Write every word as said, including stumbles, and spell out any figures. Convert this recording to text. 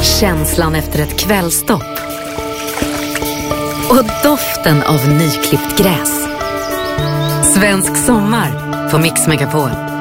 känslan efter ett kvällstopp och doften av nyklippt gräs. Svensk sommar på Mix Megapol.